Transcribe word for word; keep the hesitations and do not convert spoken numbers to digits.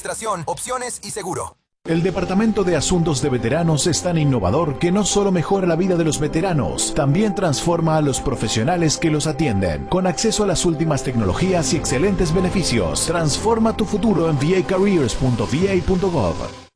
Administración, opciones y seguro. El Departamento de Asuntos de Veteranos es tan innovador que no solo mejora la vida de los veteranos, también transforma a los profesionales que los atienden. Con acceso a las últimas tecnologías y excelentes beneficios, transforma tu futuro en v a careers punto v a punto gov.